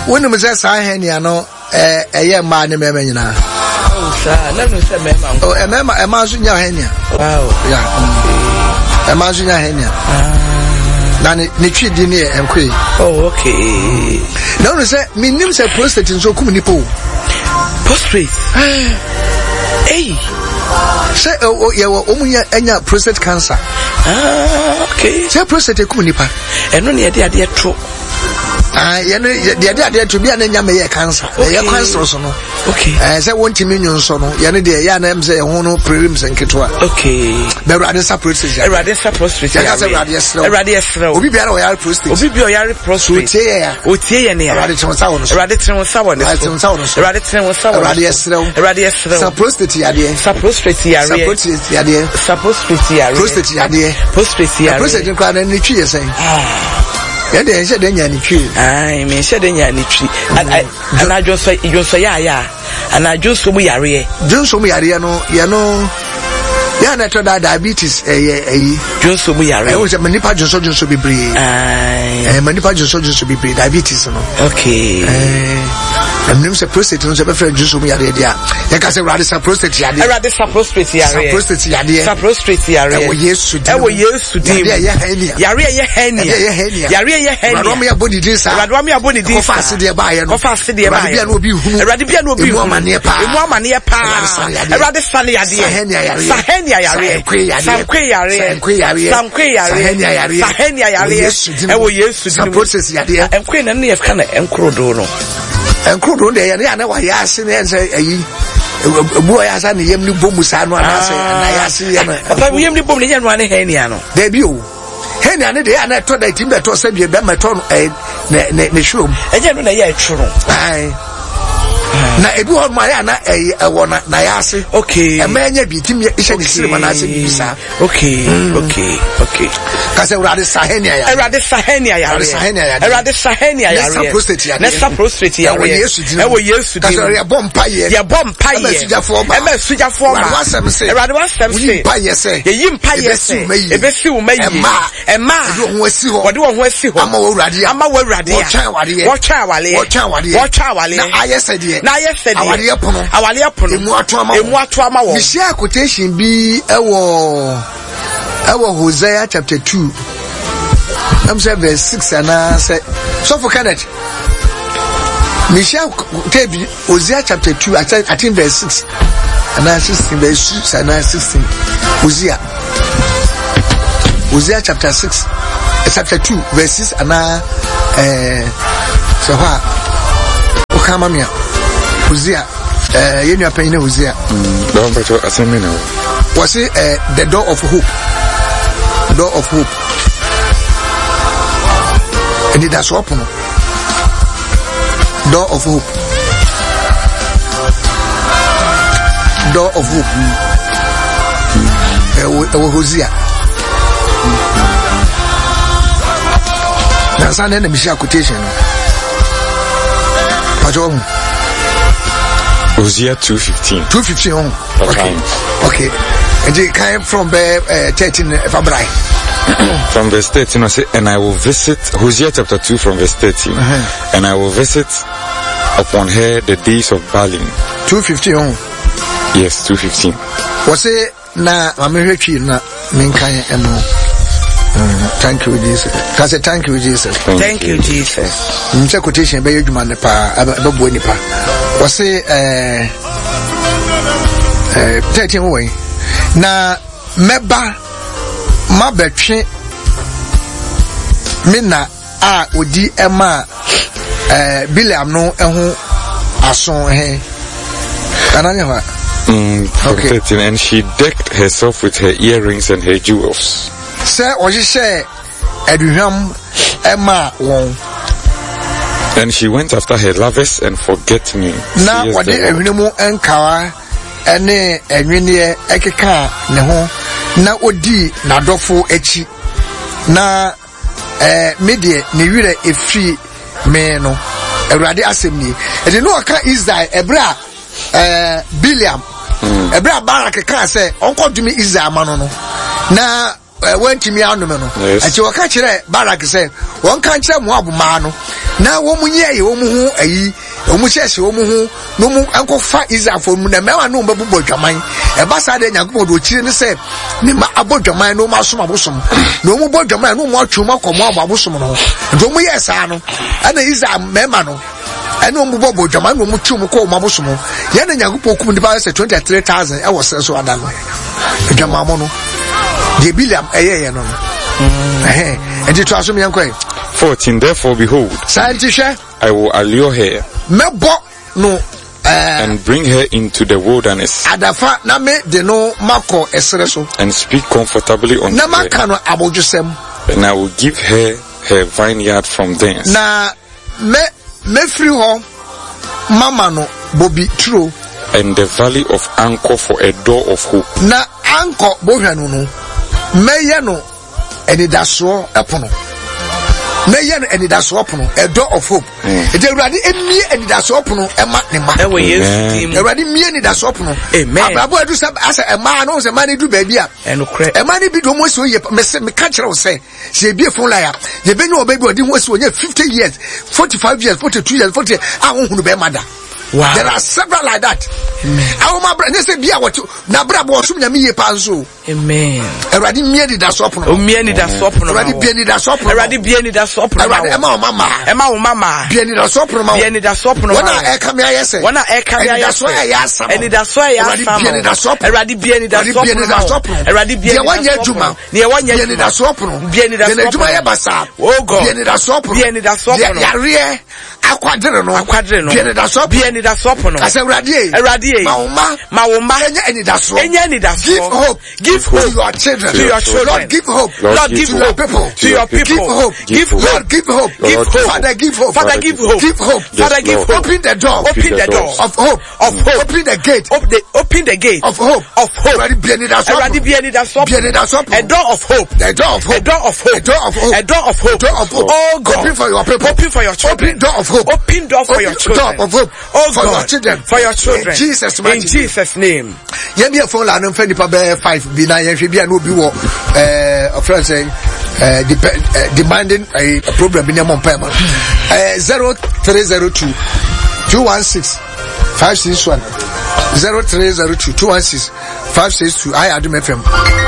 when you say Sahenia, no, a young man in Memina. Oh, sir, let me say, Mamma. Oh, a imagine your henia. Wow, yeah, imagine your henia. Nani, Nichi Dini and Queen. Oh, okay. No, say, me name say prostate in so communipo. Prostrate. Hey. Say, oh, yeah, any prostate cancer. Okay. Say prostate communipa. And only a dear true. The idea to be an enemy cancer. A cancer, no. Okay. As I want to million son, Yanni, Yanem say, Hono, Prims and Ketua. Okay. The Radissa prostate. A Radissa prostate. A Radissa. Obi Biaro Yar prostate. Obi Biaro prostate. Otia, Radisson Sound. Radisson Sound. Radisson Sound. Radisson Sound. Radisson. Radisson. Prostate Yadia. Saprostate Yadia. Saprostate Prostate Yadia. Prostate. Prostate crowd and the tree saying. Yeah, they said they any tree. I mean, said they any tree. And I just say, you say, yeah. And I just so we are here. Just so we are here, no, you know. Yeah, natural diabetes, just so we are. I was a manipa just to be breed. Manipa just to be breed, diabetes, no. Okay. And names a prostate, no, just so we are here. You can say Radissa prostate, Radissa prostate, prostate, prostate, yes, to do. Radomia body this, Radomia body this, fast the buyer, no fast the buyer, no be who, Radibia no be woman near pa, Radissa, Sahenia, some process, and Queen and Near Canna and Crodono. And Crodo, they are now asking and say, a boy has any Yemni Bomusano, and I say, but we have the Bomian one Heniano. Debut. Henny, they are not told that Timber to send you back my tongue, a shoe. And you know, yeah, true. Na edu on my ana wona na yase okay emanya bi tim ye ise ni sire na ase bi sa okay kase urade sahenia ya urade sahenia ya urade sahenia ya nessa prostate ya we yesu kase ya bompa ye ema sujafo ma urade wasem se ye yimpa ye se ebesi wo mayi ema wode wo ho asi ho ama wo urade wo twa wale na ayese de na ayese de awale apono emu atoama wo Michelle quotation bi ewo Hosea chapter 2 I'm say verse 6 and say so for Kenneth Michelle quotation Hosea chapter 2 I think verse 6 and 16 verse 6 and 16 Hosea chapter 6 chapter 2 verse 6 and so what Okamamia Hosea you know paying Hosea don't but assembly now was it the door of hope and it has open door of hope Hosea now son and Michelle quotation Hosea 2:15 okay and it came from 13 February from verse 13 I say and I will visit Hosea chapter 2 from verse 13 and I will visit upon her the days of Baalim 2:15 yes 2:15 was it na mamehwetwi na menkan emo thank you Jesus kasi thank you Jesus thank you Jesus mche quotation be yedwuma ne pa abebo nipa was it 13 way na meba mabetwe mina a odi ema Biliam no ehu ason he kananya ha okay 13 and she decked herself with her earrings and her jewels say oje aduham ema won and she went after her lovers and forget me na wode ehwinemu enkawa ene enwene ekeka ne ho na odi nadofo echi na media ne wire efi me no Awurade assemni e no aka Israel ebra Biliam ebra Barak kan say onkodumi Israel mano no na went to me on the menu. And you catch it, Barak said, one can't say Moabumano. Now, woman, ye, Omuses, no more uncle fat is out for Munamela, no Babu Jamai. A Bassad and Yago, which is said, Nima about Jamai, no more summa bosom. No more Jamai, no more Chumako, more Babusum. Don't we, yes, I know. And there is a memano. I know Bobo Jaman, no Chumako, Mabusumo. Yan and Yago could devise 23,000. I was so Adam. Jamamono. The Billiam, and you trust me, Uncle. 14. Therefore, behold, I will allure her and bring her into the wilderness Adafa na me de no mako esreso and speak comfortably unto her. And I will give her her vineyard from thence. Na me free ho mama no bobi true and the valley of Anchor for a door of hope. Na Anchor bohwanu no meye no enidaso epono. Meyen and it has open a door of hope. It already me and it has open a man. Already me and it has open. Amen. I do some as a man knows a money do baby. And a money be almost so you me catch say. She be a full liar. The venue baby didn't was 50 years, 45 years, 42 years, 40. I won't be mother. Wow. There are several like that. Amen. My brother say be what na bra bo so nyame ye panzo. Amen. Eradi mieni da sopno. O mieni da sopno. Eradi bieni da sopno. Eradi bieni da sopno. Eradi ema o mama. Ema o mama. Bieni da sopno ma. Bieni da sopno. Wana e kam ya yese. Wana e kam ya yese. Eni da so ya sama. Bieni da sopno. Eradi bieni da sopno. Bieni da sopno. Eradi bieni da wanya juma. Ni wanya bieni da sopno. Bieni da sopno. Juma ye basa. Oh God. Bieni da sopno. Bieni da sopno. Ya rie akwadre no. Bieni da sopno. Bieni da sopno. Eradi Mauma. Give hope. Give hope to your children. Lord, give hope. Lord, give hope to your people. Give hope. Give hope. Lord, give hope. Give hope. Father, give hope. Father, give hope. Give hope. Father, give hope. Open the door. Open the door of hope. Of hope. Open the gate. Open the gate of hope. Of hope. A door of hope. A door of hope. A door of hope. A door of hope. A door of hope. Door of hope. Oh God. Open for your people. Open for your children. Open door of hope. Open door for your children. Door of hope. Oh for God. your children. For your children. In Jesus' name. Yen dia phone la no mfa nipa be 5 bi na yen hwe bia na obi wo friend say demanding a program bi na mo mpa ma 0302 216 561 0302 216 562 I Adum FM